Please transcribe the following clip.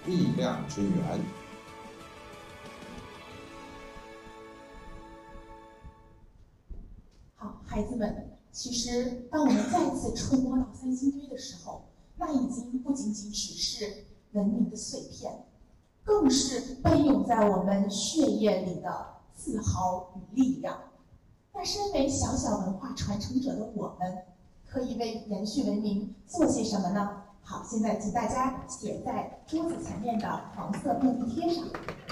力量之源。 好，孩子们，其实当我们再次触摸到三星堆的时候，那已经不仅仅只是文明的碎片，更是奔涌在我们血液里的自豪与力量。那身为小小文化传承者的我们，可以为延续文明做些什么呢？好，现在请大家写在桌子前面的黄色便利贴上。